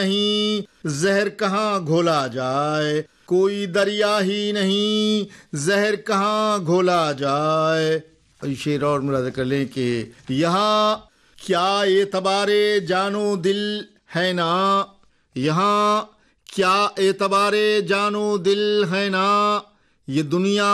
नहीं, जहर कहाँ घोला जाए, कोई दरिया ही नहीं, जहर कहाँ घोला जाए। शेर और मुराद कर लें कि यहाँ क्या एतबारे जानो दिल है ना, यहाँ क्या एतबारे जानो दिल है ना, ये दुनिया